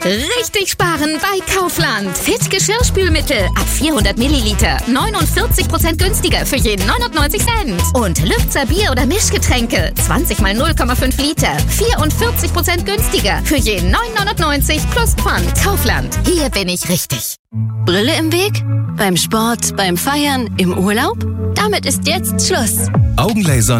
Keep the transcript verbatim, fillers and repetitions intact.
Richtig sparen bei Kaufland. Fit Geschirrspülmittel ab vierhundert Milliliter. neunundvierzig Prozent günstiger für jeden neunundneunzig Cent. Und Lübzer Bier- oder Mischgetränke. zwanzig mal null Komma fünf Liter. vierundvierzig Prozent günstiger für jeden neun neunundneunzig plus Pfand. Kaufland. Hier bin ich richtig. Brille im Weg? Beim Sport, beim Feiern, im Urlaub? Damit ist jetzt Schluss. Augenlaser